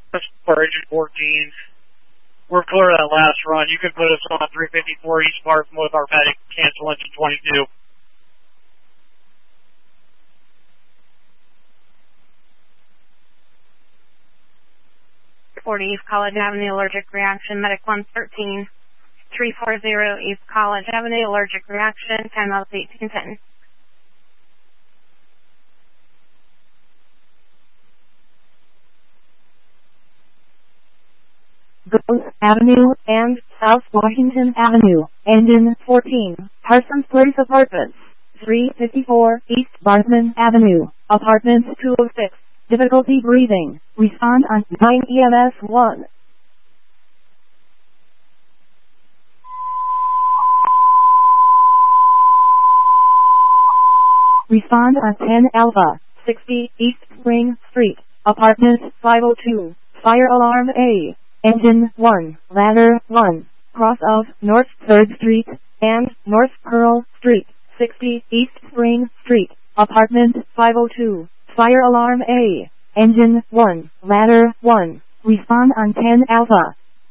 for engine 14. We're clear of that last run. You can put us on 354 East Park with our medic, cancel engine 22. East College Avenue, allergic reaction, medic 113. 340 East College Avenue, allergic reaction, time out 1810. Gulf Avenue and South Washington Avenue, engine 14, Parsons Place Apartments, 354 East Bartman Avenue, apartment 206, difficulty breathing, respond on 9 EMS 1. Respond on 10 Alpha, 60 East Spring Street, apartment 502, fire alarm A. Engine 1, ladder 1, cross of North 3rd Street and North Pearl Street, 60 East Spring Street, apartment 502, fire alarm A. Engine 1, ladder 1, respond on 10 Alpha.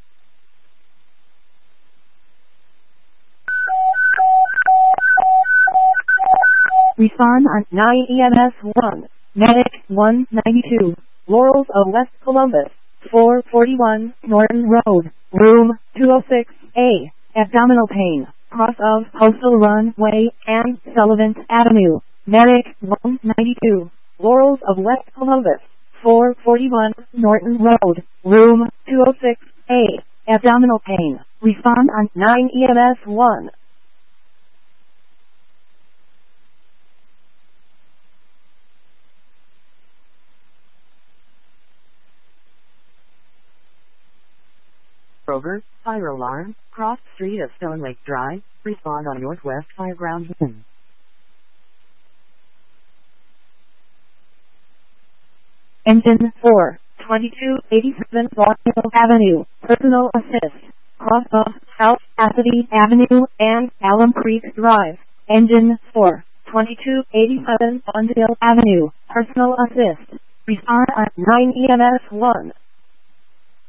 Respond on 9 EMS 1, medic 192, Laurels of West Columbus. 441 Norton Road, room 206A, abdominal pain, cross of Postal Runway and Sullivan Avenue, medic 192, Laurels of West Columbus, 441 Norton Road, room 206A, abdominal pain, respond on 9 EMS 1. Kroger, fire alarm, cross street of Stone Lake Drive, respond on Northwest Fireground. Engine 4, 2287 Rockville Avenue, personal assist, cross of South Cassidy Avenue and Alum Creek Drive. Engine 4, 2287 Bondale Avenue, personal assist, respond on 9 EMS 1.